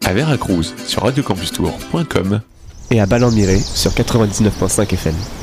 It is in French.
à Veracruz sur radiocampustour.com et à Ballon-Miré sur 99.5 FM.